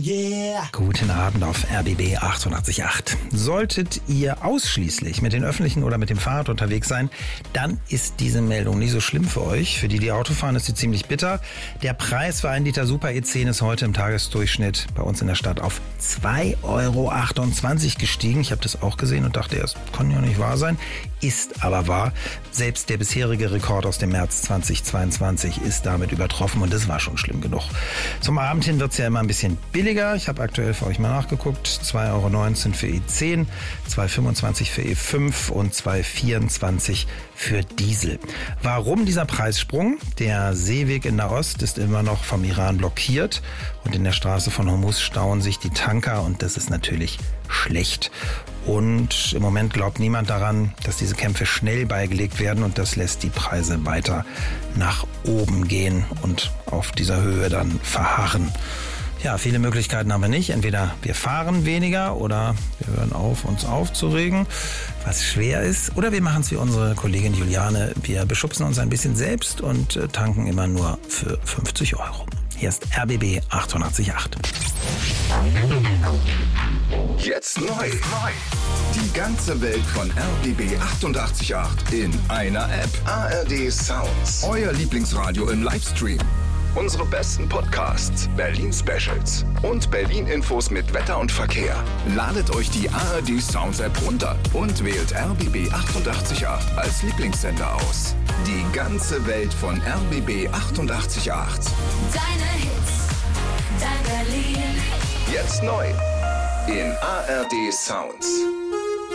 Yeah. Guten Abend auf RBB 88.8. Solltet ihr ausschließlich mit den Öffentlichen oder mit dem Fahrrad unterwegs sein, dann ist diese Meldung nicht so schlimm für euch. Für die, die Auto fahren, ist sie ziemlich bitter. Der Preis für 1 Liter Super E10 ist heute im Tagesdurchschnitt bei uns in der Stadt auf 2,28 € gestiegen. Ich habe das auch gesehen und dachte erst, kann ja nicht wahr sein. Ist aber wahr. Selbst der bisherige Rekord aus dem März 2022 ist damit übertroffen und das war schon schlimm genug. Zum Abend hin wird es ja immer ein bisschen billiger. Ich habe aktuell für euch mal nachgeguckt. 2,19 € für E10, 2,25 € für E5 und 2,24 € für Diesel. Warum dieser Preissprung? Der Seeweg in Nahost ist immer noch vom Iran blockiert und in der Straße von Hormuz stauen sich die Tanker und das ist natürlich schlecht. Und im Moment glaubt niemand daran, dass diese Kämpfe schnell beigelegt werden und das lässt die Preise weiter nach oben gehen und auf dieser Höhe dann verharren. Ja, viele Möglichkeiten haben wir nicht. Entweder wir fahren weniger oder wir hören auf, uns aufzuregen, was schwer ist. Oder wir machen es wie unsere Kollegin Juliane. Wir beschubsen uns ein bisschen selbst und tanken immer nur für 50 €. Hier ist RBB 88.8. Jetzt neu. Die ganze Welt von RBB 88.8 in einer App. ARD Sounds. Euer Lieblingsradio im Livestream. Unsere besten Podcasts, Berlin-Specials und Berlin-Infos mit Wetter und Verkehr. Ladet euch die ARD Sounds App runter und wählt RBB 88.8 als Lieblingssender aus. Die ganze Welt von RBB 88.8. Deine Hits, dein Berlin. Jetzt neu in ARD Sounds.